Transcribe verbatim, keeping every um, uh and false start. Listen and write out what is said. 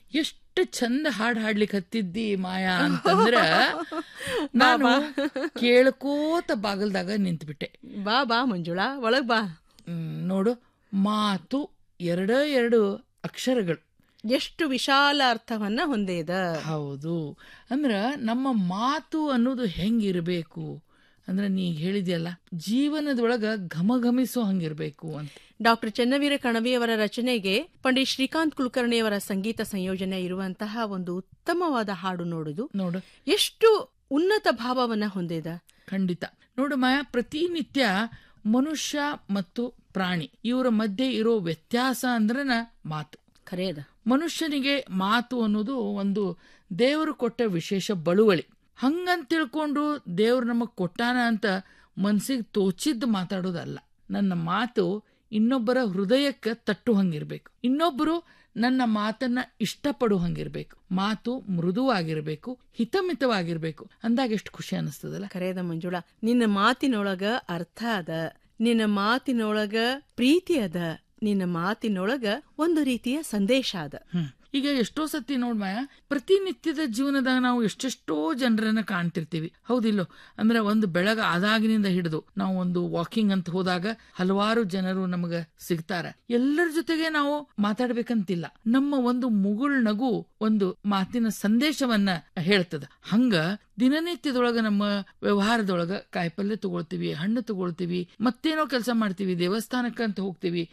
ಎಷ್ಟು ಚಂದ ಹಾಡ್ ಹಾಡ್ಲಿಕ್ಕೆ ಹತ್ತಿದ್ದಿ ಮಾಯಾ ಅಂತಂದ್ರ ನಾನು ಕೇಳ್ಕೋತ ಬಾಗಲ್ದಾಗ ನಿಂತ್ಬಿಟ್ಟೆ. ಬಾ ಬಾ ಮಂಜುಳಾ, ಒಳಗ್ ಬಾ. ಹ್ಮ್ ನೋಡು, ಮಾತು ಎರಡ ಎರಡು ಅಕ್ಷರಗಳು ಎಷ್ಟು ವಿಶಾಲ ಅರ್ಥವನ್ನ ಹೊಂದಿದ. ಹೌದು, ಅಂದ್ರ ನಮ್ಮ ಮಾತು ಅನ್ನೋದು ಹೆಂಗಿರ್ಬೇಕು ಅಂದ್ರೆ ನೀ ಹೇಳಿದ್ಯಲ್ಲ, ಜೀವನದೊಳಗ ಘಮಘಮಿಸೋ ಹಂಗಿರ್ಬೇಕು ಅಂತ. ಡಾಕ್ಟರ್ ಚೆನ್ನವೀರ ಕಣವಿಯವರ ರಚನೆಗೆ ಪಂಡಿತ್ ಶ್ರೀಕಾಂತ್ ಕುಲಕರ್ಣಿಯವರ ಸಂಗೀತ ಸಂಯೋಜನೆ ಇರುವಂತಹ ಒಂದು ಉತ್ತಮವಾದ ಹಾಡು ನೋಡುದು ನೋಡು, ಎಷ್ಟು ಉನ್ನತ ಭಾವವನ್ನ ಹೊಂದಿದ. ಖಂಡಿತ. ನೋಡು ಮಾಯಾ, ಪ್ರತಿನಿತ್ಯ ಮನುಷ್ಯ ಮತ್ತು ಪ್ರಾಣಿ ಇವರ ಮಧ್ಯೆ ಇರೋ ವ್ಯತ್ಯಾಸ ಅಂದ್ರನ ಮಾತು. ಖರೇದ. ಮನುಷ್ಯನಿಗೆ ಮಾತು ಅನ್ನೋದು ಒಂದು ದೇವರು ಕೊಟ್ಟ ವಿಶೇಷ ಬಳುವಳಿ. ಹಂಗಂತ ತಿಳ್ಕೊಂಡು ದೇವ್ರು ನಮಗ್ ಕೊಟ್ಟಾನ ಅಂತ ಮನ್ಸಿಗೆ ತೋಚಿದ್ದು ಮಾತಾಡೋದಲ್ಲ. ನನ್ನ ಮಾತು ಇನ್ನೊಬ್ಬರ ಹೃದಯಕ್ಕೆ ತಟ್ಟು ಹಂಗಿರ್ಬೇಕು, ಇನ್ನೊಬ್ಬರು ನನ್ನ ಮಾತನ್ನ ಇಷ್ಟಪಡು ಹಂಗಿರ್ಬೇಕು, ಮಾತು ಮೃದುವಾಗಿರ್ಬೇಕು, ಹಿತಮಿತವಾಗಿರ್ಬೇಕು ಅಂದಾಗ ಎಷ್ಟು ಖುಷಿ ಅನಿಸ್ತದಲ್ಲ. ಖರೇದ ಮಂಜುಳಾ, ನಿನ್ನ ಮಾತಿನೊಳಗ ಅರ್ಥ ಅದ, ನಿನ್ನ ಮಾತಿನೊಳಗ ಪ್ರೀತಿ ಅದ, ನಿನ್ನ ಮಾತಿನೊಳಗ ಒಂದು ರೀತಿಯ ಸಂದೇಶ ಅದ. ಹ್ಮ್ ಈಗ ಎಷ್ಟೋ ಸತಿ ನೋಡ್ ಮಾಯಾ, ಪ್ರತಿನಿತ್ಯದ ಜೀವನದಾಗ ನಾವು ಎಷ್ಟೆಷ್ಟೋ ಜನರನ್ನ ಕಾಣ್ತಿರ್ತೀವಿ, ಹೌದಿಲ್ಲೋ? ಅಂದ್ರೆ ಒಂದು ಬೆಳಗ ಆದಾಗಿನಿಂದ ಹಿಡಿದು ನಾವು ಒಂದು ವಾಕಿಂಗ್ ಅಂತ ಹೋದಾಗ ಹಲವಾರು ಜನರು ನಮಗ ಸಿಗ್ತಾರ. ಎಲ್ಲರ ಜೊತೆಗೆ ನಾವು ಮಾತಾಡ್ಬೇಕಂತಿಲ್ಲ, ನಮ್ಮ ಒಂದು ಮುಗುಳ್ ನಗು ಒಂದು ಮಾತಿನ ಸಂದೇಶವನ್ನ ಹೇಳ್ತದ. ಹಂಗ ದಿನನಿತ್ಯದೊಳಗ ನಮ್ಮ ವ್ಯವಹಾರದೊಳಗ ಕಾಯಿಪಲ್ಯ ತಗೊಳ್ತೀವಿ, ಹಣ್ಣು ತಗೊಳ್ತೀವಿ, ಮತ್ತೇನೋ ಕೆಲಸ ಮಾಡ್ತೀವಿ, ದೇವಸ್ಥಾನಕ್ಕಂತ ಹೋಗ್ತೀವಿ,